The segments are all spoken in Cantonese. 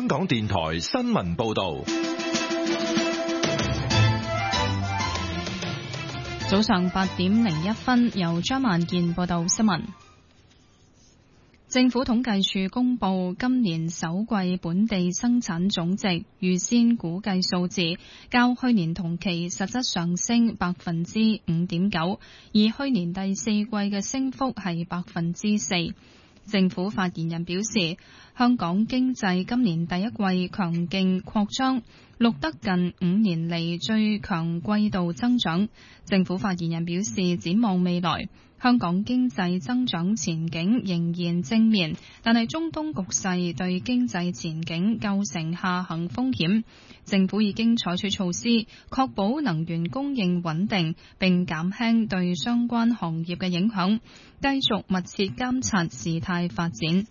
香港電台新聞報道。 早上8:01，由張萬健報道新聞。政府統計處公布今年首季本地生產總值預先估計數字，較去年同期實質上升5.9%，而去年第四季嘅升幅係4%。政府發言人表示，香港經濟今年第一季強勁擴張，錄得近5年嚟最強季度增長。政府發言人表示，展望未來，香港經濟增長前景仍然正面，但係中東局勢對經濟前景構成下行風險。政府已經採取措施，確保能源供應穩定，並減輕對相關行業嘅影響，繼續密切監察事態發展。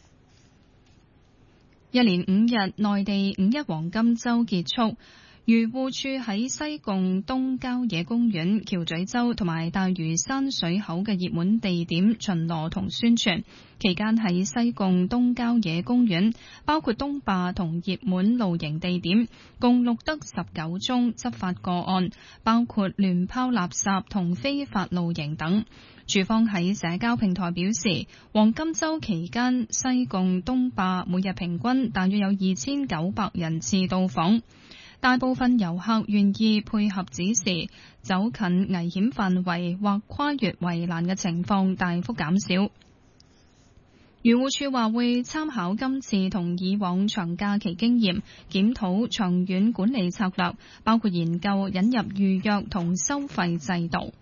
一連5日內地五一黃金週結束，漁護署喺西貢東郊野公園、橋咀洲同埋大嶼山水口嘅熱門地點巡邏同宣傳。期間喺西貢東郊野公園，包括東壩同熱門露營地點，共錄得19宗執法個案，包括亂拋垃圾同非法露營等。署方喺社交平台表示，黃金週期間西貢東壩每日平均大約有2900人次到訪，大部分遊客願意配合指示，走近危險範圍或跨越圍欄嘅情況大幅減少。漁護署話會參考今次同以往長假期經驗，檢討長遠管理策略，包括研究引入預約同收費制度。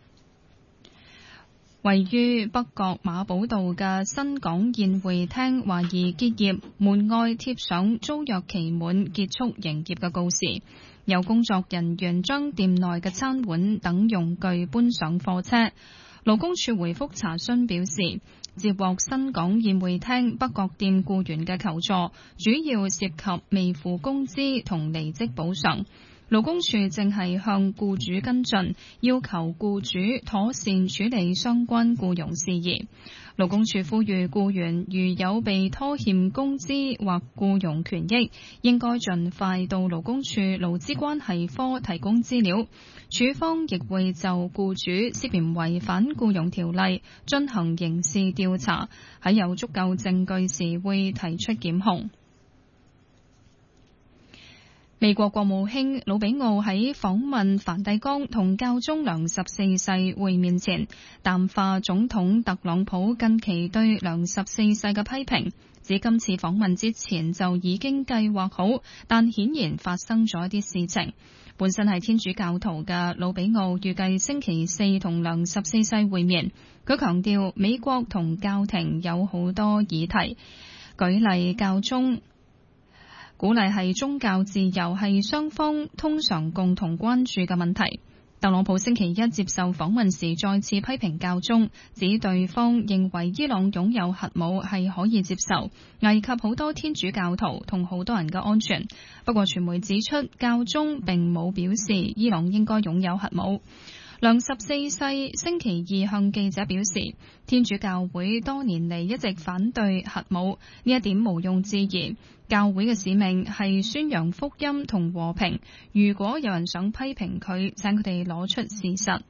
位於北角馬寶道嘅新港宴會廳懷疑結業，門外貼上租約期滿結束營業嘅告示。有工作人員將店內嘅餐碗等用具搬上貨車。勞工處回覆查詢表示，接獲新港宴會廳北角店僱員嘅求助，主要涉及未付工資同離職補償。勞工處正係向僱主跟進，要求僱主妥善處理相關僱傭事宜。勞工處呼籲僱員如有被拖欠工資或僱傭權益，應該盡快到勞工處勞資關係科提供資料。處方亦會就僱主涉嫌違反僱傭條例進行刑事調查，喺有足夠證據時會提出檢控。美國國務卿魯比奧喺訪問梵蒂岡同教宗良14世會面前，淡化總統特朗普近期對良14世嘅批評，指今次訪問之前就已經計劃好，但顯然發生咗一啲事情。本身係天主教徒嘅魯比奧預計星期四同良14世會面。佢強調美國同教廷有好多議題，舉例教宗鼓勵係宗教自由係雙方通常共同關注嘅問題。特朗普星期一接受訪問時再次批評教宗，指對方認為伊朗擁有核武係可以接受，危及好多天主教徒同好多人嘅安全。不過傳媒指出，教宗並冇表示伊朗應該擁有核武。良14世星期二向記者表示，天主教會多年嚟一直反對核武，呢一點毋庸置疑。教會嘅使命係宣揚福音同和平。如果有人想批評佢，請佢哋攞出事實。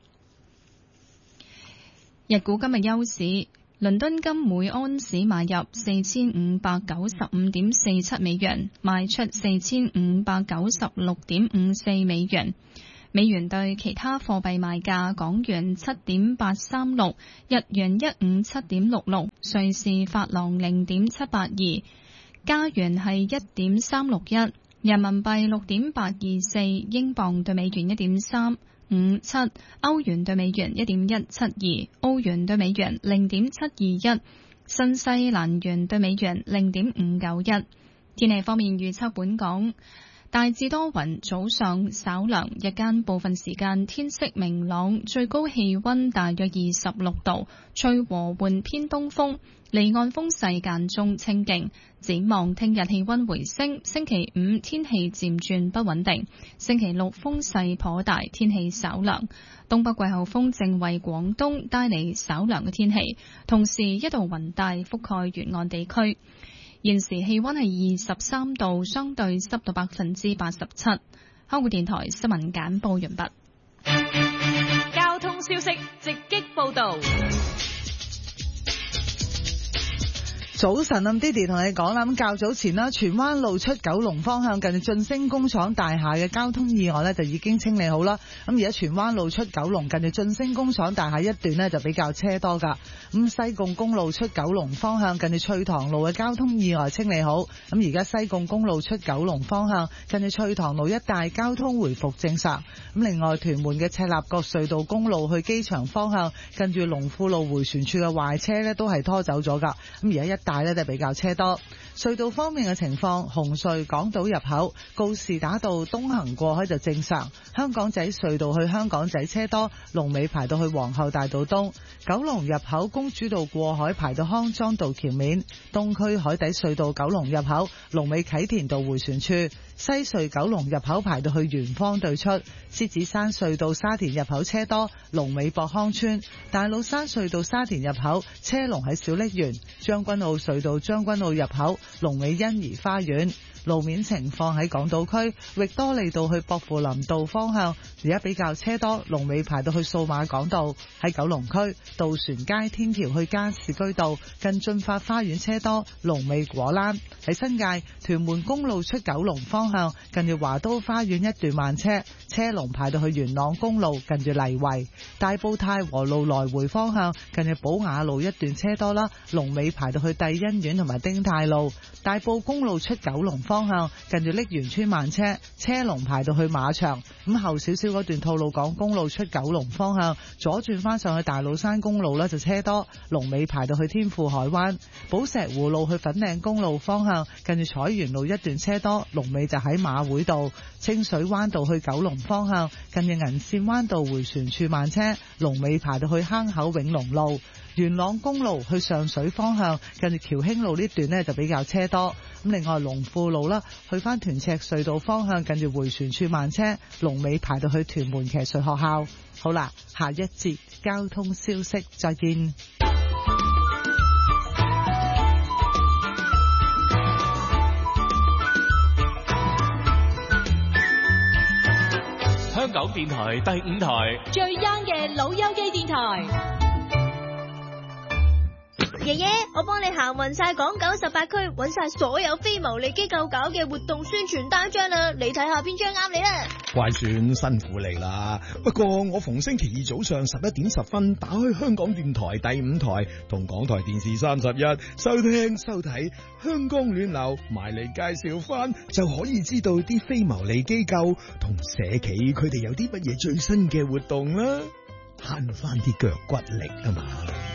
日股今日休市，倫敦金每安士買入4595.47美元，賣出4596.54美元。美元對其他貨幣賣價：港元7.836，日元157.66，瑞士法郎0.782，加元係1.361，人民幣6.824，英鎊對美元1.357，歐元對美元1.172，澳元對美元0.721，新西蘭元對美元0.591。天氣方面預測本港大致多雲，早上稍涼，日間部分時間天色明朗，最高氣溫大約26度，吹和緩偏東風，離岸風勢間中清勁。展望聽日氣溫回升，星期五天氣漸轉不穩定，星期六風勢頗大，天氣稍涼。東北季候風正為廣東帶嚟稍涼嘅天氣，同時一道雲帶覆蓋沿岸地區。 現時氣溫係23度，相對濕度87%。香港電台新聞簡報完畢。 交通消息直擊報道。 早晨啊，Didi 同你講啦，咁較早前啦，荃灣路出九龍方向近住晉升工廠大廈嘅交通意外呢就已經清理好啦。咁而家荃灣路出九龍近住晉升工廠大廈一段呢就比較車多噶。咁西貢公路出九龍方向近住翠塘路嘅交通意外清理好。咁而家西貢公路出九龍方向近住翠塘路一帶交通回復正常。咁另外屯門嘅赤鱲角隧道公路去機場方向近住龍富路迴旋處嘅壞車呢都係拖走咗噶。咁而家一帶呢就比較車多。隧道方面嘅情況，紅隧港島入口告士打道東行過海就正常，香港仔隧道去香港仔車多，龍尾排到去皇后大道東。九龍入口公主道過海排到康莊道橋面，東區海底隧道九龍入口龍尾啟田道迴旋處，西隧九龍入口排到去圓方對出，獅子山隧道沙田入口車多，龍尾博康村。大老山隧道沙田入口車龍喺小瀝源，將軍澳隧道將軍澳入口龍尾欣怡花園。路面情況喺港島區域多利道去薄扶林道方向而家比較車多，龍尾排到去數碼港道。喺九龍區渡船街天橋去加士居道近駿發花園車多，龍尾果欄。喺新界屯門公路出九龍方向近住華都花園一段慢車，車龍排到去元朗公路近住泥圍。大埔太和路來回方向近住寶雅路一段車多啦，龍尾排到去帝欣苑同埋丁太路。大埔公路出九龍方向近住瀝源村慢車，車龍排到去馬場。咁後少少嗰段吐露港公路出九龍方向左轉翻上去大老山公路呢就車多，龍尾排到去天富海灣。寶石湖路去粉嶺公路方向近住彩園路一段車多，龍尾就喺馬會道。清水灣道去九龍方向近住銀線灣道迴旋處慢車，龍尾排到去坑口永隆路。元朗公路去上水方向近住僑興路呢段呢就比較車多。咁另外龍富路啦，去翻屯赤隧道方向近住迴旋處慢車，龍尾排到去屯門騎術學校。好啦，下一節交通消息再見。 香港電台第5台最 young 嘅老友記電台。 爺爺，我幫你行勻晒港九18區，揾晒所有非牟利機構搞嘅活動宣傳單張啦，你睇下邊張啱你啦。 乖孫辛苦你啦，不過我逢星期二早上11點10分打開香港電台第5台同港台電視31收聽收睇香江暖流，埋嚟介紹翻就可以知道啲非牟利機構同社企佢哋有啲乜嘢最新嘅活動啦，慳翻啲腳骨力啊嘛。